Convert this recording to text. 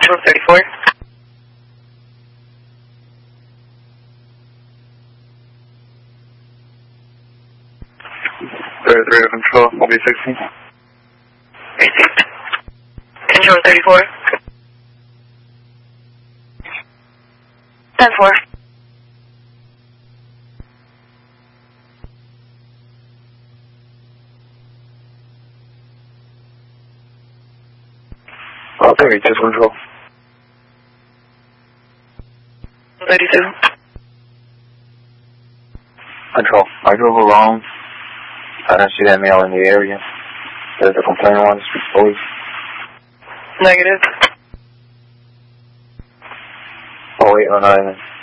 Control 34. 33 to Control, will be 16. Control 34. 10-4. Okay, just Control. 32. Control, I drove along. I don't see that male in the area. There's a complaint on speak police. Negative. Oh, wait, oh, no,